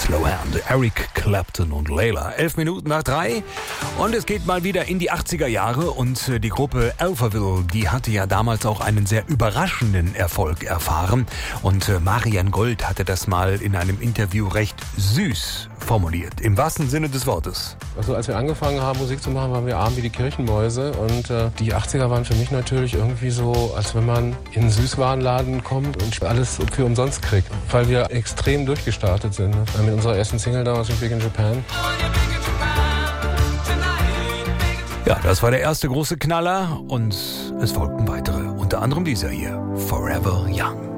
Slow Hand, Eric Clapton und Layla. 11 Minuten nach 3 und es geht mal wieder in die 80er Jahre und die Gruppe Alphaville, die hatte ja damals auch einen sehr überraschenden Erfolg erfahren und Marian Gold hatte das mal in einem Interview recht süß formuliert, im wahrsten Sinne des Wortes. Also als wir angefangen haben, Musik zu machen, waren wir arm wie die Kirchenmäuse und die 80er waren für mich natürlich irgendwie so, als wenn man in einen Süßwarenladen kommt und alles für umsonst kriegt, weil wir extrem durchgestartet sind. Mit unserer ersten Single damals mit Big in Japan. Ja, das war der erste große Knaller und es folgten weitere, unter anderem dieser hier, Forever Young.